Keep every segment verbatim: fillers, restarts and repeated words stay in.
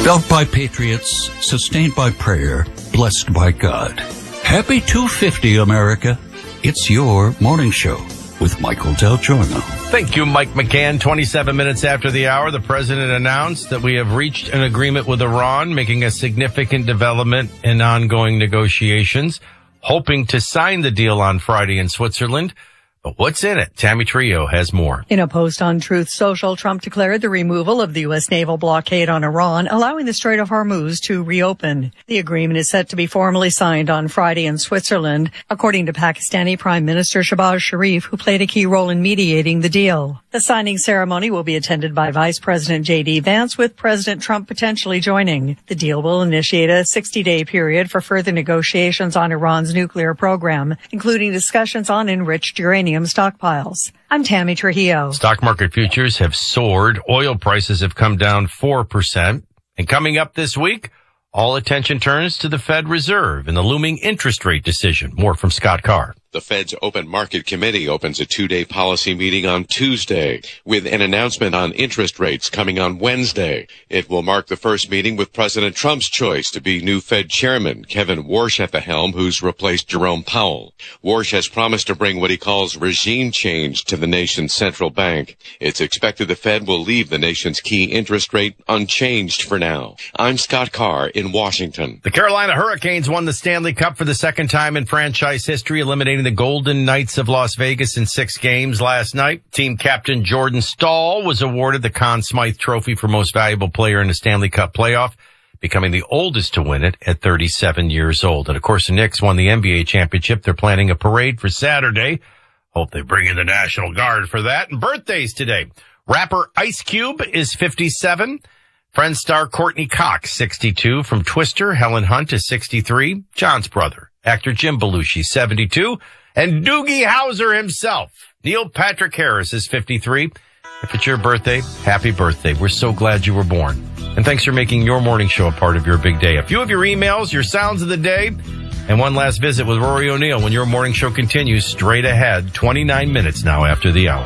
Felt by patriots, sustained by prayer, blessed by God. Happy two fifty, America. It's your morning show with Michael Del Giorno. Thank you, Mike McCann. twenty-seven minutes after the hour, the president announced that we have reached an agreement with Iran, making a significant development in ongoing negotiations, hoping to sign the deal on Friday in Switzerland. But what's in it? Tammy Trio has more. In a post on Truth Social, Trump declared the removal of the U S naval blockade on Iran, allowing the Strait of Hormuz to reopen. The agreement is set to be formally signed on Friday in Switzerland, according to Pakistani Prime Minister Shehbaz Sharif, who played a key role in mediating the deal. The signing ceremony will be attended by Vice President J D Vance, with President Trump potentially joining. The deal will initiate a sixty-day period for further negotiations on Iran's nuclear program, including discussions on enriched uranium stockpiles. I'm Tammy Trujillo. Stock market futures have soared. Oil prices have come down four percent. And coming up this week, all attention turns to the Fed Reserve and the looming interest rate decision. More from Scott Carr. The Fed's Open Market Committee opens a two-day policy meeting on Tuesday with an announcement on interest rates coming on Wednesday. It will mark the first meeting with President Trump's choice to be new Fed chairman, Kevin Warsh at the helm, who's replaced Jerome Powell. Warsh has promised to bring what he calls regime change to the nation's central bank. It's expected the Fed will leave the nation's key interest rate unchanged for now. I'm Scott Carr in Washington. The Carolina Hurricanes won the Stanley Cup for the second time in franchise history, eliminating the Golden Knights of Las Vegas in six games last night. Team captain Jordan Staal was awarded the Conn Smythe Trophy for Most Valuable Player in a Stanley Cup playoff, becoming the oldest to win it at thirty-seven years old. And of course, the Knicks won the N B A championship. They're planning a parade for Saturday. Hope they bring in the National Guard for that. And birthdays today. Rapper Ice Cube is fifty-seven. Friends star Courtney Cox, sixty-two. From Twister, Helen Hunt is sixty-three. John's brother, actor Jim Belushi, seventy-two. And Doogie Howser himself, Neil Patrick Harris, is fifty-three. If it's your birthday, happy birthday. We're so glad you were born. And thanks for making your morning show a part of your big day. A few of your emails, your sounds of the day, and one last visit with Rory O'Neill when your morning show continues straight ahead, twenty-nine minutes now after the hour.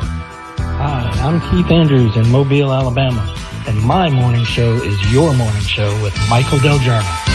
Hi, I'm Keith Andrews in Mobile, Alabama, and my morning show is your morning show with Michael Del Giorno.